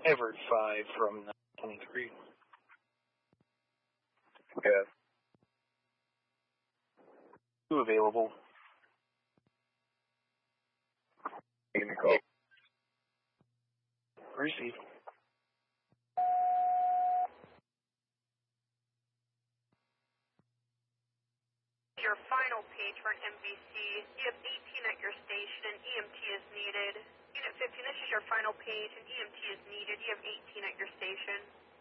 Everett 5 from 23. Yes. 2 available. Give me a call. Receive. Your final page for an MVC. You have 18 at your station and EMT is needed. Unit 15, this is your final page and EMT is needed. You have 18 at your station.